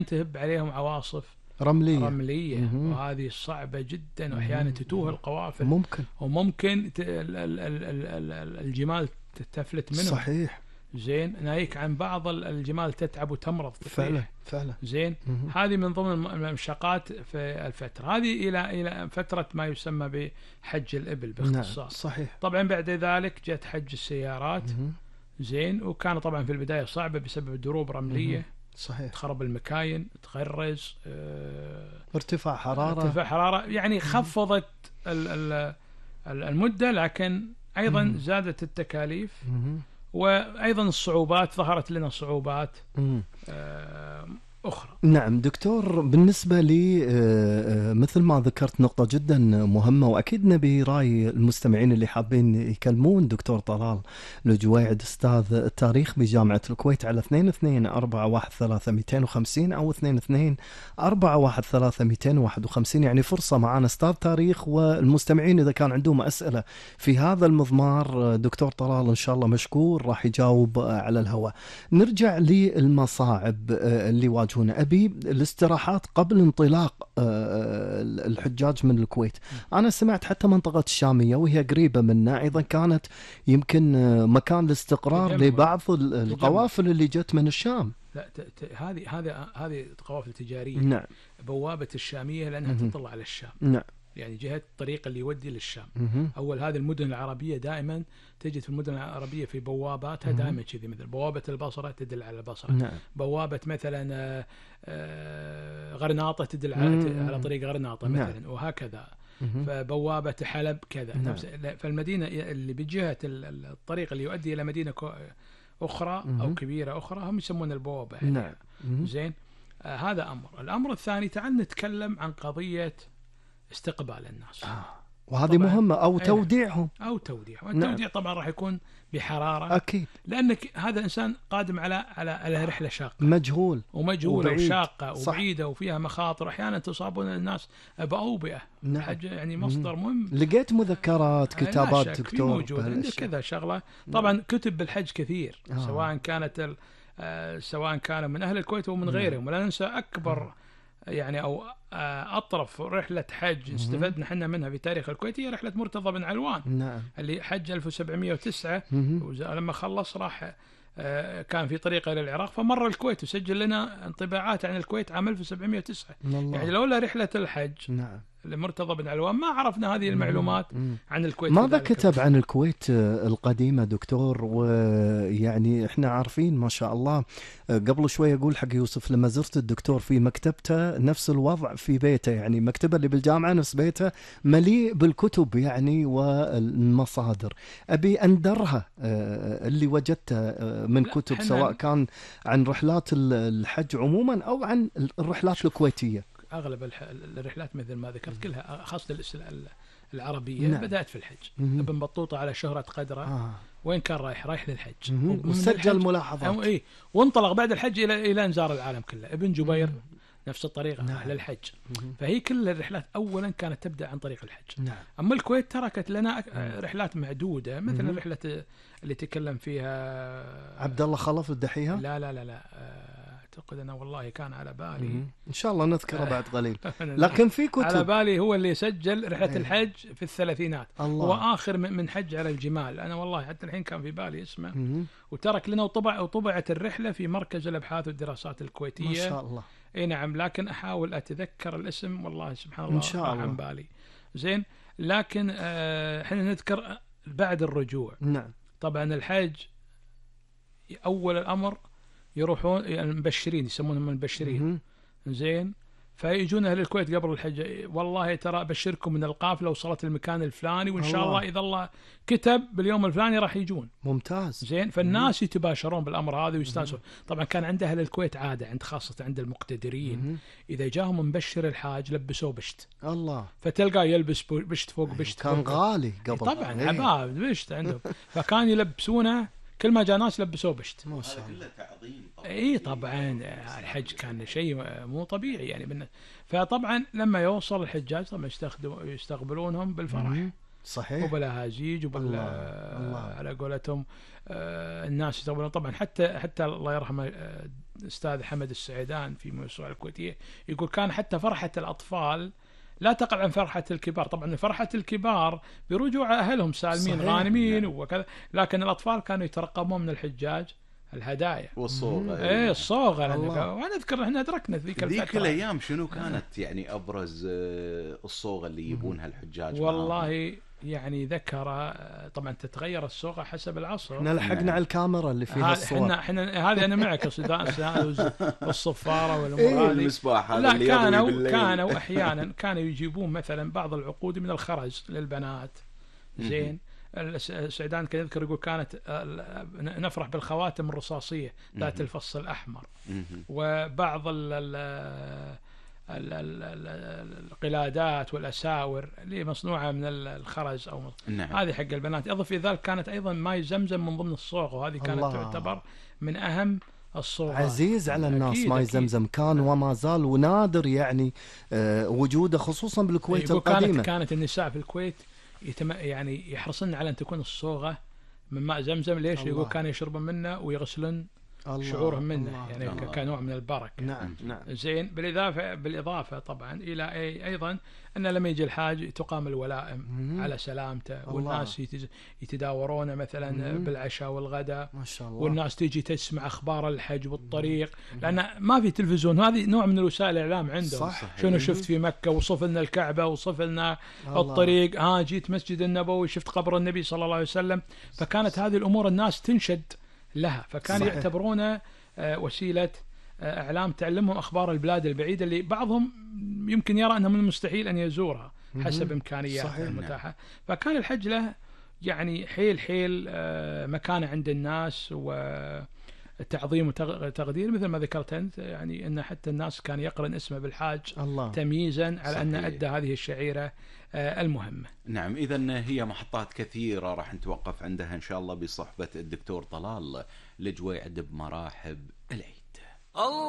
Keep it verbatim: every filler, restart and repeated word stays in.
تهب عليهم عواصف رملية رملية، مهم. وهذه صعبة جدا، وأحيانا تتوه القوافل، ممكن وممكن ت- ال- ال- ال- ال- ال- الجمال تفلت منهم. صحيح زين، ناهيك عن بعض ال- الجمال تتعب وتمرض فعلا تطيح. فعلا. زين، مهم. هذه من ضمن الم- المشقات في الفترة هذه، إلى إلى فترة ما يسمى بحج الإبل نعم باختصار. صحيح. طبعا بعد ذلك جت حج السيارات. مهم. زين، وكان طبعا في البداية صعبة بسبب دروب رملية. مهم. صحيح. تخرب المكاين، تغرز، آه، ارتفاع حرارة. ارتفاع حرارة، يعني خفضت ال- ال- ال- المدة، لكن أيضا مم. زادت التكاليف، مهم. وأيضا الصعوبات، ظهرت لنا صعوبات مم. آه، أخرى. نعم دكتور، بالنسبة لي آه، آه، مثل ما ذكرت نقطة جدا مهمة، وأكيد نبي رأي المستمعين اللي حابين يكلمون دكتور طلال الجويعد أستاذ التاريخ بجامعة الكويت على اثنين اثنين أربعة واحد ثلاثة مئتين وخمسين أو اثنين اثنين أربعة واحد ثلاثة مئتين وواحد وخمسين. يعني فرصة معنا أستاذ تاريخ، والمستمعين إذا كان عندهم أسئلة في هذا المضمار دكتور طلال إن شاء الله مشكور راح يجاوب على الهواء. نرجع للمصاعب اللي واجهونا. أبي الاستراحات قبل انطلاق الحجاج من الكويت. أنا سمعت حتى منطقة الشامية وهي قريبة منا أيضا كانت يمكن مكان الاستقرار تجمع. لبعض القوافل اللي جت من الشام. لا، ت- ت- هذه هذه هذه قوافل تجارية. نعم بوابة الشامية لأنها مهم. تطلع على الشام، نعم يعني جهة الطريق اللي يودي للشام. مهم. أول هذه المدن العربية دائما تجد في المدن العربية في بواباتها مهم. دائما كذي، مثل بوابة البصرة تدل على البصرة، نعم بوابة مثلا آه، آه، غرناطة تدل على مم. على طريق غرناطة نعم. مثلا، وهكذا. مهم. فبوابة حلب كذا نعم. نفس. فالمدينة اللي بجهة ال- ال- الطريق اللي يؤدي إلى مدينة كو- أخرى مهم. أو كبيرة أخرى هم يسمون البوابة. نعم مهم. زين، آه هذا أمر. الأمر الثاني، تعال نتكلم عن قضية استقبال الناس. آه. وهذه طبعاً. مهمة أو أيه. توديعهم. أو توديع، نعم. والتوديع طبعا راح يكون بحرارة، أكيد لأنك هذا الإنسان قادم على على على رحلة شاقة مجهول ومجهولة وبعيد. وشاقة صح. وبعيدة وفيها مخاطر، أحيانا تصابون الناس بأوبئة. نعم. حاجة يعني مصدر مهم. لقيت مذكرات لا كتابات شك، في دكتور موجود عندك بهالأشياء. كذا شغلة. طبعا كتب بالحج كثير، آه. سواء كانت ال- آه، سواء كانوا من أهل الكويت ومن نعم. غيرهم. ولا ننسى أكبر يعني أو آه، أطرف رحلة حج استفدنا احنا منها في تاريخ الكويت هي رحلة مرتضى بن علوان نعم اللي حج ألف وسبعمية وتسعة، مهم. ولما خلص راح آه، كان في طريقه الى العراق، فمر الكويت وسجل لنا انطباعات عن الكويت عام ألف وسبعمية وتسعة. من الله. يعني لولا رحله الحج نعم لمرتضى بن علوان ما عرفنا هذه المعلومات مم. عن الكويت. ماذا في ذلك كتب عن الكويت آه، القديمة دكتور؟ ويعني احنا عارفين ما شاء الله. آه، قبل شوي أقول حق يوسف لما زرت الدكتور في مكتبته نفس الوضع في بيته، يعني مكتبه اللي بالجامعة نفس بيته مليء بالكتب يعني والمصادر. أبي أندرها آه، اللي وجدتها آه، من لا، كتب حنا- سواء كان عن رحلات ال- الحج عموما أو عن الرحلات الكويتية. اغلب الح- الرحلات مثل ما ذكرت كلها خاصه الإس- العربيه نعم. بدات في الحج. مهم. ابن بطوطه على شهره قدره آه. وين كان رايح؟ رايح للحج. مهم. ومن وسجل الحج- ملاحظات. أو إيه، وانطلق بعد الحج الى الى ان زار العالم كله. ابن جبير نفس الطريقه نعم. اهل الحج. مهم. فهي كل الرحلات اولا كانت تبدا عن طريق الحج. نعم اما الكويت تركت لنا أك- رحلات معدوده، مثل مهم. الرحله اللي تكلم فيها عبد الله خلف الدحيحة. لا لا لا لا آه، اعتقد انا والله كان على بالي. مهم. ان شاء الله نذكره بعد قليل. أنا لكن في على كتب. بالي هو اللي سجل رحله إيه. الحج في الثلاثينات. الله. هو اخر من من حج على الجمال. انا والله حتى الحين كان في بالي اسمه، مهم. وترك لنا وطبع وطبعت الرحله في مركز الابحاث والدراسات ما الكويتيه. شاء الله. اي نعم، لكن احاول اتذكر الاسم، والله سبحان الله إن شاء راح الله. عن بالي. زين، لكن آه، احنا نذكر بعد الرجوع. نعم طبعا الحج اول الامر يروحون يعني المبشرين، يسمونهم المبشرين. مهم. زين، فيجون اهل الكويت قبل الحج، والله ترى ابشركم من القافله وصلت المكان الفلاني، وان شاء الله. الله اذا الله كتب باليوم الفلاني راح يجون. ممتاز. زين، فالناس يتباشرون بالامر هذا ويستانسون. طبعا كان عند اهل الكويت عاده، عند خاصه عند المقتدرين، مهم. اذا جاهم مبشر الحاج لبسوه بشت، الله. فتلقاه يلبس بو- بشت فوق بشت كان فوق. غالي قبل. طبعا إيه. عباء بشت عندهم، فكان يلبسونه كل ما جاء ناس لبسوه بشت. ما هذا شاء الله. كله تعظيم طبعا. اي طبعا الحج كان شيء مو طبيعي يعني بالن- فطبعا لما يوصل الحجاج طبعا يستخدم يستقبلونهم بالفرح. مهم. صحيح. وبالهازيج وبال الله. الله. على قولتهم آه الناس يطبلون. طبعا حتى حتى الله يرحمه آه الاستاذ حمد السعيدان في موسوعة الكويتية يقول كان حتى فرحة الأطفال لا تقل عن فرحة الكبار. طبعا فرحة الكبار برجوع أهلهم سالمين صحيح. غانمين نعم. وكذا، لكن الأطفال كانوا يترقبون من الحجاج الهدايا والصوغة. ايه الصوغة. الله. وانا اذكر احنا ادركنا ذيك ذيك الفترة. الايام شنو كانت يعني ابرز آه، الصوغة اللي يبونها الحجاج معاهم؟ والله يعني ذكر طبعا تتغير الصوغة حسب العصر. احنا لحقنا نعم. على الكاميرا اللي فيها هذا- الصور. احنا احنا هذه انا معك الصداء والصفارة والامور هذه. المصباح هذا لا اللي يضوي كانوا بالليل. كانوا احيانا كانوا يجيبون مثلا بعض العقود من الخرز للبنات. زين الس- السعدان كان يذكر يقول كانت آه، نفرح بالخواتم الرصاصية ذات الفص الأحمر، مهم. وبعض ال ال ال- ال- ال- القلادات والأساور اللي مصنوعة من ال- الخرز أو مص- نعم. هذه حق البنات. إضف إلى ذلك كانت أيضا ماي زمزم من ضمن الصوغ، وهذه كانت الله. تعتبر من أهم الصوغات. عزيز على الناس أكيد ماي أكيد. زمزم كان وما زال ونادر يعني آه، وجوده خصوصا بالكويت يقول كانت القديمة. كانت النساء في الكويت يتم يعني يحرصن على أن تكون الصوغة من ماء زمزم. ليش؟ الله. يقول كانوا يشربون منه ويغسلون الله. شعورهم منه، الله. يعني الله. كنوع من البركة. نعم نعم. زين. بالإضافة بالإضافة طبعا إلى أي أيضا أن لما يجي الحاج تقام الولائم مم. على سلامته، الله. والناس يتز- يتداورون مثلا مم. بالعشاء والغداء، ما شاء الله. والناس تيجي تسمع أخبار الحج بالطريق، لأن ما في تلفزيون. هذه نوع من وسائل الإعلام عندهم. صح. شنو شفت في مكة، وصف لنا الكعبة، وصف لنا الله. الطريق، ها جيت مسجد النبوي شفت قبر النبي صلى الله عليه وسلم. فكانت هذه الأمور الناس تنشد لها، فكان صحيح. يعتبرونه آه، وسيلة آه، إعلام تعلمهم أخبار البلاد البعيدة اللي بعضهم يمكن يرى أنه من المستحيل أن يزورها حسب مهم. إمكانياته صحيح. المتاحة. فكان الحج له يعني حيل حيل آه، مكانة عند الناس وتعظيم وتقدير، مثل ما ذكرت أنت، يعني أن حتى الناس كان يقرن اسمه بالحاج الله. تمييزا على أن صحيح. أدى هذه الشعيرة آه، المهمة. نعم. إذا هي محطات كثيرة راح نتوقف عندها إن شاء الله بصحبة الدكتور طلال الجويعد بمراحب العيد. الله